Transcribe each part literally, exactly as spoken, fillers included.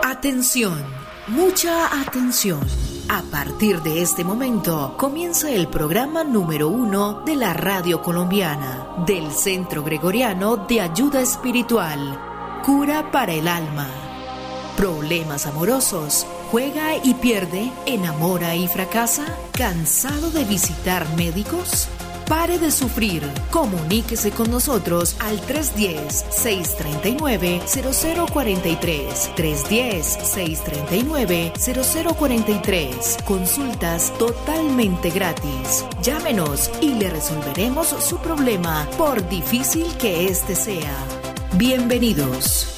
Atención, mucha atención. A partir de este momento comienza el programa número uno de la radio colombiana, del Centro Gregoriano de Ayuda Espiritual, Cura para el Alma. ¿Problemas amorosos? ¿Juega y pierde? ¿Enamora y fracasa? ¿Cansado de visitar médicos? Pare de sufrir. Comuníquese con nosotros al tres uno cero, seis tres nueve, cero cero cuatro tres. tres uno cero, seis tres nueve, cero cero cuatro tres. Consultas totalmente gratis. Llámenos y le resolveremos su problema, por difícil que este sea. Bienvenidos.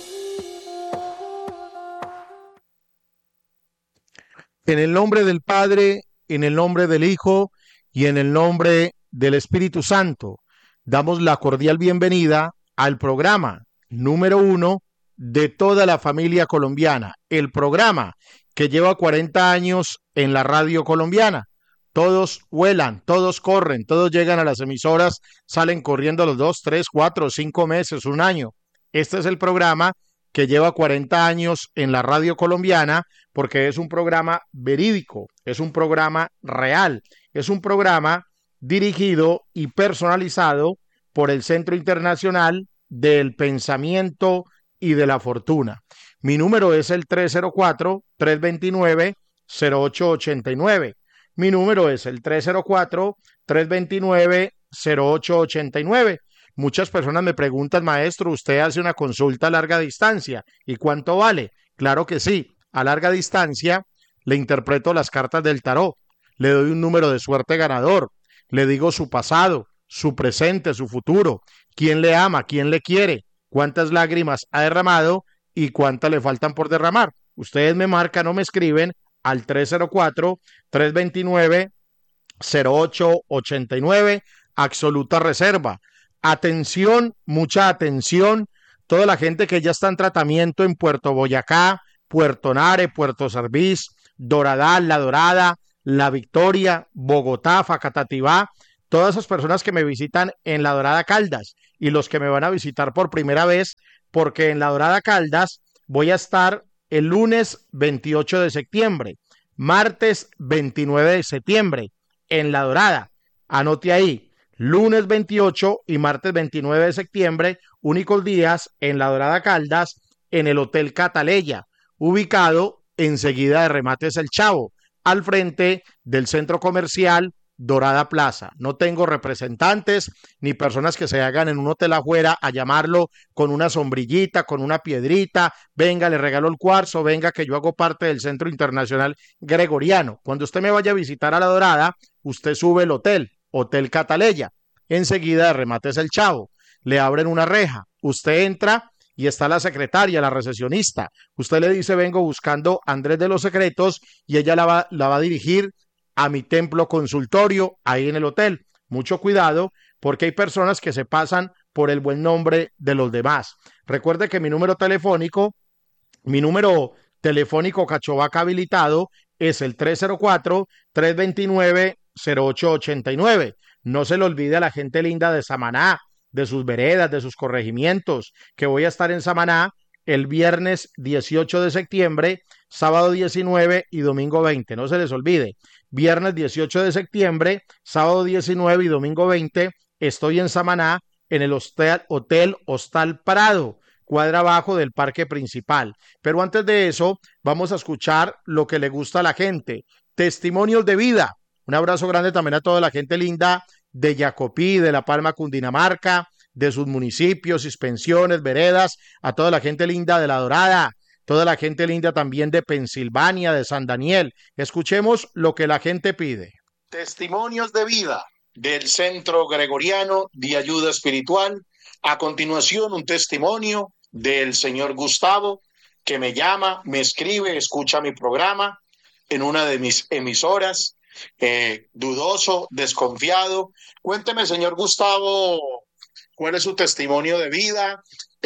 En el nombre del Padre, en el nombre del Hijo y en el nombre del Espíritu Santo, damos la cordial bienvenida al programa número uno de toda la familia colombiana, el programa que lleva cuarenta años en la radio colombiana. Todos vuelan, todos corren, todos llegan a las emisoras, salen corriendo a los dos, tres, cuatro, cinco meses, un año. Este es el programa que lleva cuarenta años en la radio colombiana, porque es un programa verídico, es un programa real, es un programa dirigido y personalizado por el Centro Internacional del Pensamiento y de la Fortuna. Mi número es el tres cero cuatro, tres dos nueve, cero ocho ocho nueve. Mi número es el tres cero cuatro, tres dos nueve, cero ocho ocho nueve. Muchas personas me preguntan, maestro, ¿usted hace una consulta a larga distancia? ¿Y cuánto vale? Claro que sí. A larga distancia le interpreto las cartas del tarot, le doy un número de suerte ganador, le digo su pasado, su presente, su futuro, quién le ama, quién le quiere, cuántas lágrimas ha derramado y cuántas le faltan por derramar. Ustedes me marcan o me escriben al tres cero cuatro, tres dos nueve, cero ocho ocho nueve, absoluta reserva. Atención, mucha atención, toda la gente que ya está en tratamiento en Puerto Boyacá, Puerto Nare, Puerto Serviz, Doradal, La Dorada, La Victoria, Bogotá, Facatativá, todas esas personas que me visitan en La Dorada Caldas y los que me van a visitar por primera vez, porque en La Dorada Caldas voy a estar el lunes veintiocho de septiembre, martes veintinueve de septiembre en La Dorada. Anote ahí, lunes veintiocho y martes veintinueve de septiembre, únicos días en La Dorada Caldas, en el Hotel Cataleya, ubicado enseguida de Remates El Chavo, al frente del centro comercial Dorada Plaza. No tengo representantes ni personas que se hagan en un hotel afuera a llamarlo con una sombrillita, con una piedrita, venga, le regalo el cuarzo, venga, que yo hago parte del Centro Internacional Gregoriano. Cuando usted me vaya a visitar a La Dorada, usted sube el hotel, Hotel Cataleya, enseguida de Remates El Chavo, le abren una reja, usted entra y está la secretaria, la recepcionista. Usted le dice, vengo buscando a Andrés de los Secretos, y ella la va, la va a dirigir a mi templo consultorio, ahí en el hotel. Mucho cuidado, porque hay personas que se pasan por el buen nombre de los demás. Recuerde que mi número telefónico, mi número telefónico Cachovaca habilitado es el tres cero cuatro, tres dos nueve, cero ocho ocho nueve. No se le olvide a la gente linda de Samaná, de sus veredas, de sus corregimientos, que voy a estar en Samaná el viernes dieciocho de septiembre, sábado diecinueve y domingo veinte. No se les olvide, viernes dieciocho de septiembre, sábado diecinueve y domingo veinte, estoy en Samaná, en el Hostel, Hotel Hostal Prado, cuadra abajo del parque principal. Pero antes de eso, vamos a escuchar lo que le gusta a la gente, testimonios de vida. Un abrazo grande también a toda la gente linda de Jacopí, de La Palma, Cundinamarca, de sus municipios, suspensiones, veredas, a toda la gente linda de La Dorada, toda la gente linda también de Pensilvania, de San Daniel. Escuchemos lo que la gente pide. Testimonios de vida del Centro Gregoriano de Ayuda Espiritual. A continuación, un testimonio del señor Gustavo, que me llama, me escribe, escucha mi programa en una de mis emisoras. Eh, dudoso, desconfiado. Cuénteme, señor Gustavo, ¿cuál es su testimonio de vida?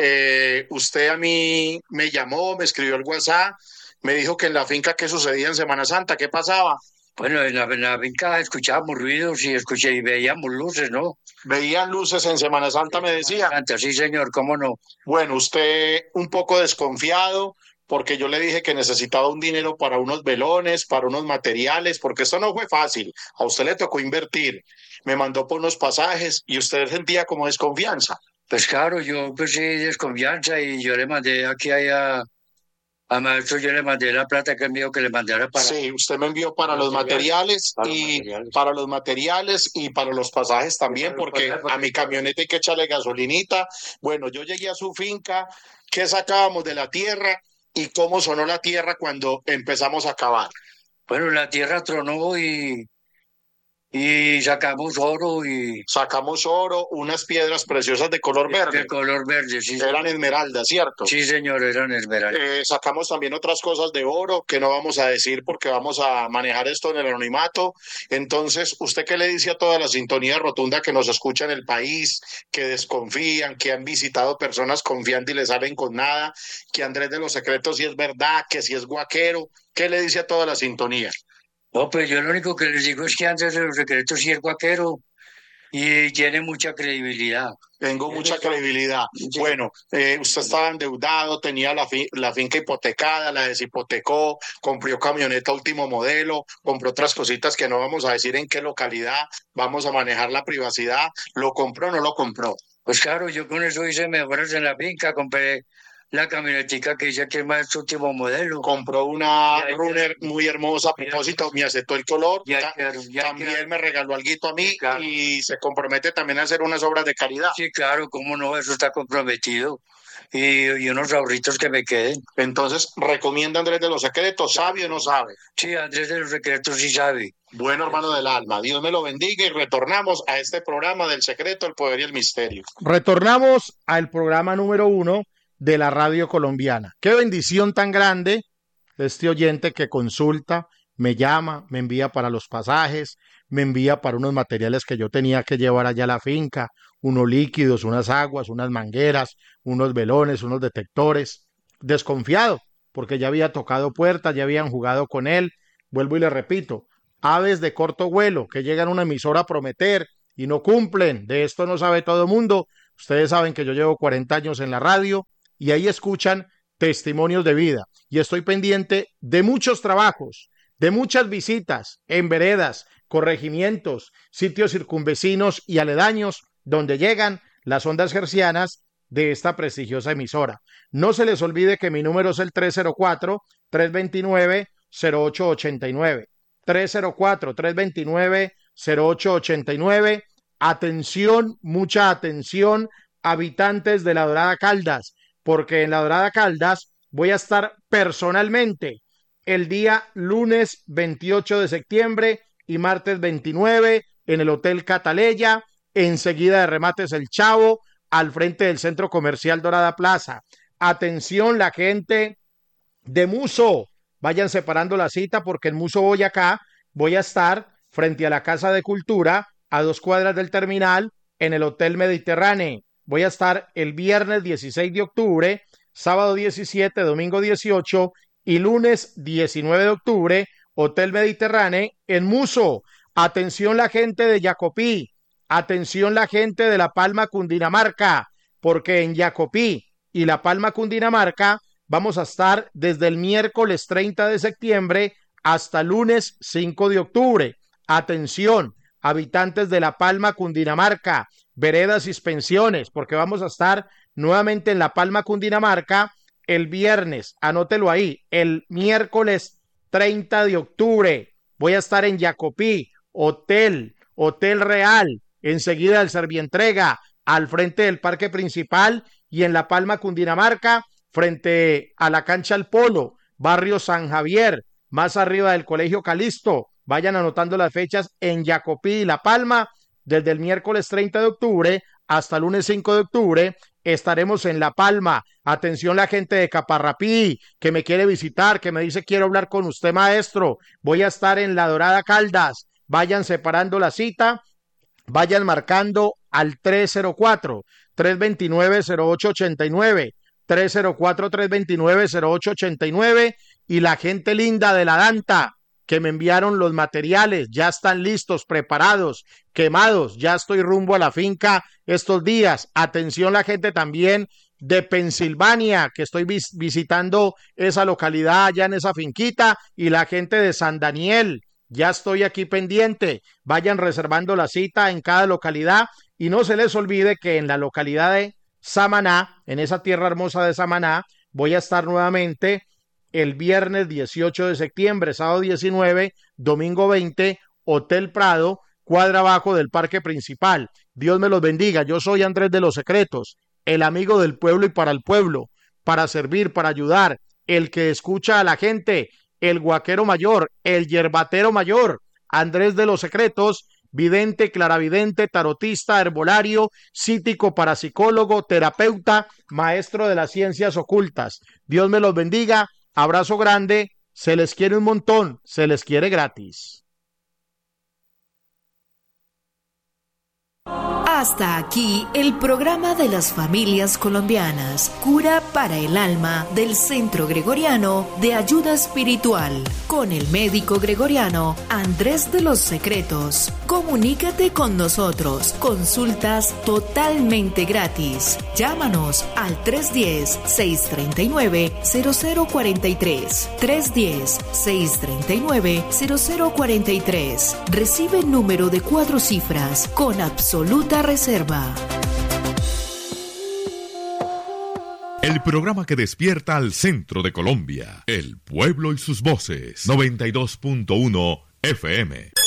Eh, usted a mí me llamó, me escribió el WhatsApp, me dijo que en la finca, ¿qué sucedía en Semana Santa? ¿Qué pasaba? Bueno, en la, en la finca escuchábamos ruidos y escuché y veíamos luces, ¿no? Veían luces en Semana Santa, me decía. Santa, sí, señor, ¿cómo no? Bueno, usted un poco desconfiado, porque yo le dije que necesitaba un dinero para unos velones, para unos materiales, porque esto no fue fácil. A usted le tocó invertir. Me mandó por unos pasajes y usted sentía como desconfianza. Pues claro, yo pues sí, desconfianza y yo le mandé aquí allá a maestro, yo le mandé la plata que envió que le mandara para... Sí, usted me envió para los materiales Para los y materiales. para los materiales y para los pasajes también, para los porque pasajes, porque- a mi camioneta hay que echarle gasolinita. Bueno, yo llegué a su finca, ¿qué sacábamos de la tierra y cómo sonó la tierra cuando empezamos a cavar? Bueno, la tierra tronó y, y sacamos oro y Sacamos oro, unas piedras preciosas de color verde. de color verde, sí. Eran esmeraldas, ¿cierto? Sí, señor, eran esmeraldas. Eh, sacamos también otras cosas de oro que no vamos a decir porque vamos a manejar esto en el anonimato. Entonces, ¿usted qué le dice a toda la sintonía rotunda que nos escucha en el país, que desconfían, que han visitado personas confiando y le salen con nada, que Andrés de los Secretos sí es verdad, que sí es guaquero? ¿Qué le dice a toda la sintonía? No, pues yo lo único que les digo es que Andrés de los Secretos sí es guaquero y tiene mucha credibilidad. Tengo mucha credibilidad. Sí. Bueno, eh, usted estaba endeudado, tenía la, fi- la finca hipotecada, la deshipotecó, compró camioneta último modelo, compró otras cositas que no vamos a decir en qué localidad, vamos a manejar la privacidad. ¿Lo compró o no lo compró? Pues claro, yo con eso hice mejoras en la finca, compré la camionetica que dice que es más último modelo. Compró una Ya, ya. runner muy hermosa, a propósito, me aceptó el color, Ya ta- quedaron, ya también quedaron. me regaló alguito a mí Claro. y se compromete también a hacer unas obras de caridad. Sí, claro, cómo no, eso está comprometido. Y, y unos ahorritos que me queden. Entonces, recomienda Andrés de los Secretos, ¿sabe o no sabe? Sí, Andrés de los Secretos sí sabe. Bueno, hermano del alma, Dios me lo bendiga y retornamos a este programa del secreto, el poder y el misterio. Retornamos al programa número uno de la radio colombiana. Qué bendición tan grande este oyente que consulta, me llama, me envía para los pasajes, me envía para unos materiales que yo tenía que llevar allá a la finca, unos líquidos, unas aguas, unas mangueras, unos velones, unos detectores. Desconfiado, porque ya había tocado puertas, ya habían jugado con él. Vuelvo y le repito, aves de corto vuelo que llegan a una emisora a prometer y no cumplen. De esto no sabe todo el mundo. Ustedes saben que yo llevo cuarenta años en la radio y ahí escuchan testimonios de vida. Y estoy pendiente de muchos trabajos, de muchas visitas en veredas, corregimientos, sitios circunvecinos y aledaños donde llegan las ondas hercianas de esta prestigiosa emisora. No se les olvide que mi número es el tres cero cuatro, tres dos nueve, cero ocho ocho nueve. tres cero cuatro, tres dos nueve, cero ocho ocho nueve. Atención, mucha atención, habitantes de La Dorada Caldas, porque en La Dorada Caldas voy a estar personalmente el día lunes veintiocho de septiembre y martes veintinueve en el Hotel Cataleya, enseguida de Remates El Chavo, al frente del Centro Comercial Dorada Plaza. Atención, la gente de Muso, vayan separando la cita porque en Muso Boyacá voy a estar frente a la Casa de Cultura, a dos cuadras del terminal, en el Hotel Mediterráneo. Voy a estar el viernes dieciséis de octubre, sábado diecisiete, domingo dieciocho y lunes diecinueve de octubre, Hotel Mediterráneo en Muso. Atención la gente de Jacopí, atención la gente de La Palma, Cundinamarca, porque en Jacopí y La Palma, Cundinamarca, vamos a estar desde el miércoles treinta de septiembre hasta lunes cinco de octubre. Atención, habitantes de La Palma, Cundinamarca, veredas y pensiones, porque vamos a estar nuevamente en La Palma, Cundinamarca, el viernes, anótelo ahí, el miércoles treinta de octubre, voy a estar en Jacopí, Hotel, Hotel Real, enseguida del Servientrega, al frente del parque principal, y en La Palma, Cundinamarca, frente a la cancha El Polo, barrio San Javier, más arriba del Colegio Calisto. Vayan anotando las fechas en Jacopí y La Palma, desde el miércoles treinta de octubre hasta el lunes cinco de octubre, estaremos en La Palma. Atención la gente de Caparrapí, que me quiere visitar, que me dice quiero hablar con usted, maestro. Voy a estar en La Dorada Caldas. Vayan separando la cita, vayan marcando al tres cero cuatro, tres dos nueve, cero ocho ocho nueve, tres cero cuatro, tres dos nueve, cero ocho ocho nueve, y la gente linda de la Danta, que me enviaron los materiales, ya están listos, preparados, quemados, ya estoy rumbo a la finca estos días. Atención la gente también de Pensilvania, que estoy vis- visitando esa localidad allá en esa finquita, y la gente de San Daniel. Ya estoy aquí pendiente. Vayan reservando la cita en cada localidad y no se les olvide que en la localidad de Samaná, en esa tierra hermosa de Samaná, voy a estar nuevamente el viernes dieciocho de septiembre, sábado diecinueve, domingo veinte, Hotel Prado, cuadra abajo del parque principal. Dios me los bendiga. Yo soy Andrés de los Secretos, el amigo del pueblo y para el pueblo, para servir, para ayudar, el que escucha a la gente, el guaquero mayor, el yerbatero mayor, Andrés de los Secretos, vidente, claravidente, tarotista, herbolario, psíquico, parapsicólogo, terapeuta, maestro de las ciencias ocultas. Dios me los bendiga. Abrazo grande. Se les quiere un montón. Se les quiere gratis. Hasta aquí el programa de las familias colombianas, Cura para el Alma del Centro Gregoriano de Ayuda Espiritual, con el médico gregoriano Andrés de los Secretos. Comunícate con nosotros, consultas totalmente gratis. Llámanos al tres uno cero, seis tres nueve, cero cero cuatro tres, tres uno cero, seis tres nueve, cero cero cuatro tres. Recibe número de cuatro cifras con absoluta reserva. El programa que despierta al centro de Colombia, el pueblo y sus voces, noventa y dos punto uno F M.